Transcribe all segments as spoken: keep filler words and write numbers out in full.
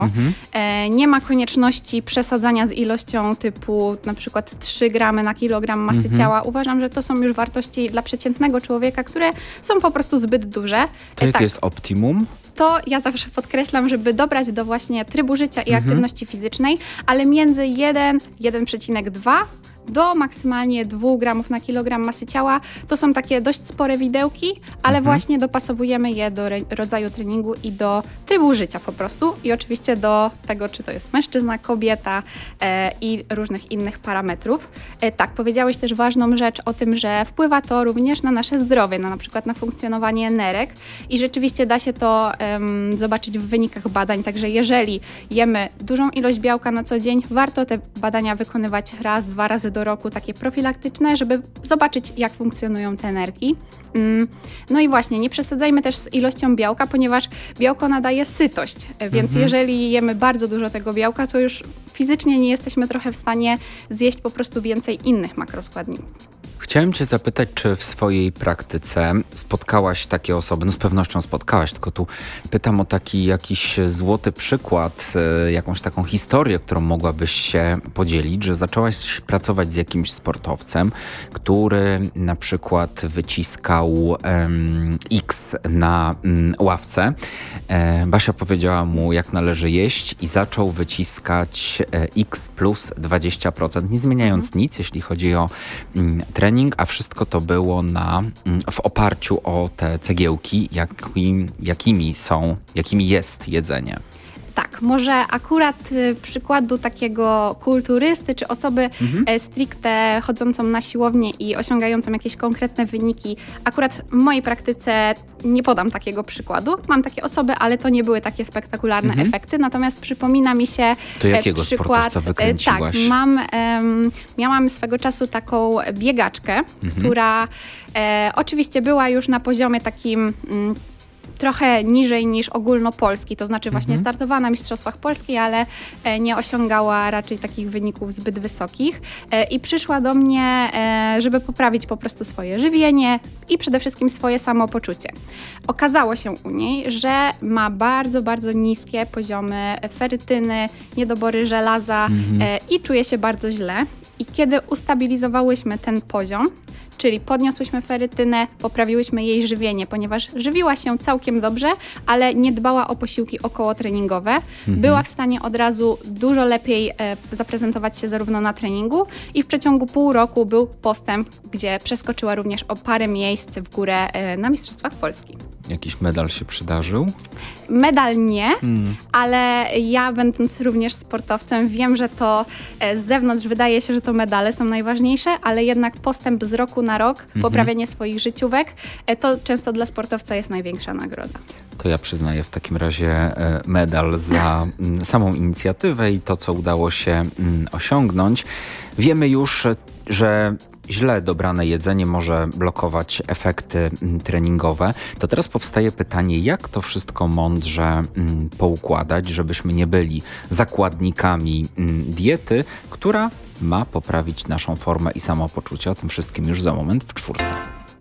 Mhm. E, nie ma konieczności przesadzania z ilością typu na przykład trzy gramy na kilogram masy Mhm. ciała. Uważam, że to są już wartości dla przeciętnego człowieka, które są po prostu zbyt duże. To E, jakie tak, jest optimum? to ja zawsze podkreślam, żeby dobrać do właśnie trybu życia i Mhm. aktywności fizycznej, ale między jeden, jeden przecinek dwa do maksymalnie dwa gramy na kilogram masy ciała. To są takie dość spore widełki, ale Mhm. właśnie dopasowujemy je do re- rodzaju treningu i do trybu życia po prostu i oczywiście do tego, czy to jest mężczyzna, kobieta e, i różnych innych parametrów. E, tak, powiedziałeś też ważną rzecz o tym, że wpływa to również na nasze zdrowie, na, na przykład na funkcjonowanie nerek i rzeczywiście da się to em, zobaczyć w wynikach badań, także jeżeli jemy dużą ilość białka na co dzień, warto te badania wykonywać raz, dwa razy do roku, takie profilaktyczne, żeby zobaczyć, jak funkcjonują te nerki. Mm, No i właśnie, nie przesadzajmy też z ilością białka, ponieważ białko nadaje sytość, więc Mhm. jeżeli jemy bardzo dużo tego białka, to już fizycznie nie jesteśmy trochę w stanie zjeść po prostu więcej innych makroskładników. Chciałem cię zapytać, czy w swojej praktyce spotkałaś takie osoby, no z pewnością spotkałaś, tylko tu pytam o taki jakiś złoty przykład, e, jakąś taką historię, którą mogłabyś się podzielić, że zaczęłaś pracować z jakimś sportowcem, który na przykład wyciskał em, X na mm, ławce. E, Basia powiedziała mu, jak należy jeść i zaczął wyciskać e, X plus dwadzieścia procent, nie zmieniając Mhm. nic, jeśli chodzi o mm, trening, a wszystko to było na, mm, w oparciu o te cegiełki, jakim, jakimi są, jakimi jest jedzenie. Tak, może akurat y, przykładu takiego kulturysty czy osoby Mhm. e, stricte chodzącą na siłownię i osiągającą jakieś konkretne wyniki, akurat w mojej praktyce nie podam takiego przykładu. Mam takie osoby, ale to nie były takie spektakularne Mhm. efekty, natomiast przypomina mi się To e, jakiego przykład, sportowca e, wykręciłaś? Tak, mam, em, miałam swego czasu taką biegaczkę, Mhm. która e, oczywiście była już na poziomie takim mm, trochę niżej niż ogólnopolski, to znaczy właśnie Mhm. startowała na Mistrzostwach Polski, ale e, nie osiągała raczej takich wyników zbyt wysokich e, i przyszła do mnie, e, żeby poprawić po prostu swoje żywienie i przede wszystkim swoje samopoczucie. Okazało się u niej, że ma bardzo, bardzo niskie poziomy ferytyny, niedobory żelaza Mhm. e, i czuje się bardzo źle. I kiedy ustabilizowałyśmy ten poziom, czyli podniosłyśmy ferytynę, poprawiłyśmy jej żywienie, ponieważ żywiła się całkiem dobrze, ale nie dbała o posiłki okołotreningowe. Była w stanie od razu dużo lepiej e, zaprezentować się zarówno na treningu i w przeciągu pół roku był postęp, gdzie przeskoczyła również o parę miejsc w górę e, na Mistrzostwach Polski. Jakiś medal się przydarzył? Medal nie, Hmm. ale ja będąc również sportowcem wiem, że to e, z zewnątrz wydaje się, że to medale są najważniejsze, ale jednak postęp z roku na rok, poprawienie swoich życiówek, e, to często dla sportowca jest największa nagroda. To ja przyznaję w takim razie e, medal za mm, samą inicjatywę i to, co udało się mm, osiągnąć. Wiemy już, że źle dobrane jedzenie może blokować efekty mm, treningowe. To teraz powstaje pytanie, jak to wszystko mądrze mm, poukładać, żebyśmy nie byli zakładnikami mm, diety, która ma poprawić naszą formę i samopoczucie. O tym wszystkim już za moment w czwórce.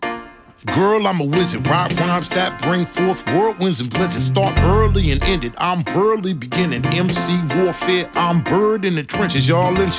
Girl, I'm a wizard. Ride rhymes that bring forth whirlwinds and blizzards. Start early and end it. I'm burly beginning. M C warfare. I'm bird in the trenches. Y'all inch